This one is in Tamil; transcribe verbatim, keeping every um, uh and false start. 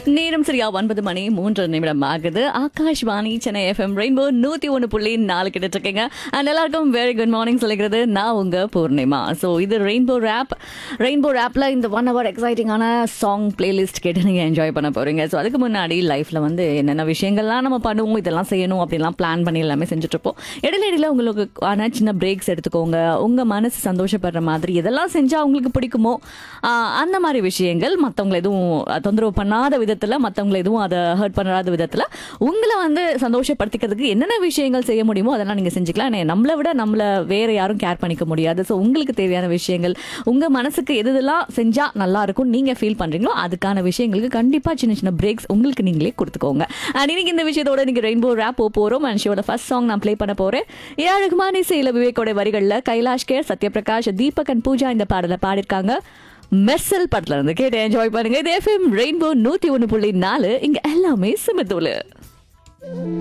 நேரம் சரியா ஒன்பது மணி மூன்று நிமிடம் ஆகுது. ஆகாஷ்வாணி சென்னை எஃப்எம் ரெயின்போ நூத்தி ஒன்று புள்ளி நாலு கிட்ட இருக்கீங்க. அண்ட் எல்லாருக்கும் வெரி குட் மார்னிங் சொல்லிக்கிறது நான் உங்க பூர்ணிமா. ஸோ இது ரெயின்போ ரேப். ரெயின்போ ரேப்ல இந்த ஒன் ஹவர் எக்ஸைட்டிங்கான சாங் பிளேலிஸ்ட் கேட்டு நீங்க என்ஜாய் பண்ண போறீங்க. ஸோ அதுக்கு முன்னாடி லைஃப்ல வந்து என்னென்ன விஷயங்கள்லாம் நம்ம பண்ணுவோம், இதெல்லாம் செய்யணும் அப்படிலாம் பிளான் பண்ணி எல்லாமே செஞ்சுட்டு இருப்போம். இடையில இடையில உங்களுக்கு ஆன சின்ன பிரேக்ஸ் எடுத்துக்கோங்க. உங்க மனசு சந்தோஷப்படுற மாதிரி எதெல்லாம் செஞ்சா உங்களுக்கு பிடிக்குமோ அந்த மாதிரி விஷயங்கள், மற்றவங்களை எதுவும் தொந்தரவு பண்ணாத விதத்தில், மற்றவங்களை எதுவும் அதை ஹர்ட் பண்ணாத விதத்தில் உங்களை வந்து சந்தோஷப்படுத்திக்கிறதுக்கு என்னென்ன விஷயங்கள் செய்ய முடியுமோ அதெல்லாம் நீங்கள் செஞ்சுக்கலாம். நம்மளை விட நம்மளை வேறு யாரும் கேர் பண்ணிக்க முடியாது. ஸோ உங்களுக்கு தேவையான விஷயங்கள், உங்கள் மனசுக்கு எது எதெல்லாம் செஞ்சால் நல்லா இருக்கும் நீங்கள் ஃபீல் பண்ணுறீங்களோ அதுக்கான விஷயங்களுக்கு கண்டிப்பாக சின்ன சின்ன பிரேக்ஸ் உங்களுக்கு நீங்களே கொடுத்துக்கோங்க. அண்ட் இன்னைக்கு இந்த விஷயத்தோட நீங்கள் ரெயின்போ ரேப் போக போகிறோம். அண்ட் ஷோட ஃபர்ஸ்ட் சாங் நான் ப்ளே பண்ண போகிறேன். ஏ ரஹ்மான் இசையில் விவேக்கோட வரிகளில் கைலாஷ் கேர், சத்யபிரகாஷ், தீபக் அண்ட் பூஜா இந்த பாடலை பாடியிருக்காங்க. மெர்சல் படத்துல இருந்து கேட்டு என்ஜாய் பண்ணுங்க. இது எஃப்எம் ரெயின்போ நூத்தி ஒன்று புள்ளி நாலு. இங்க எல்லாமே சுமத்தூளு.